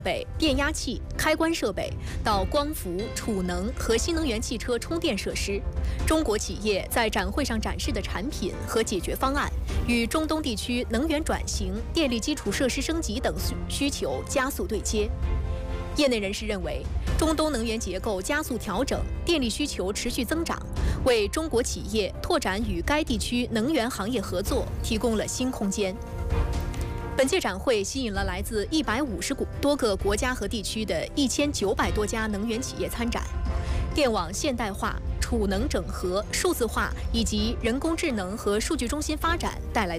备、变压器、开关设备到光伏、储能和新能源汽车充电设施，中国企业在展会上展示的产品和解决方案，与中东地区能源转型、电力基础设施升级等需求加速对接。业内人士认为，中东能源结构加速调整，电力需求持续增长，为中国企业拓展与该地区能源行业合作提供了新空间。本届展会吸引了来自150多个国家和地区的1900多家能源企业参展。电网现代化、储能整合、数字化以及人工智能和数据中心发展带来的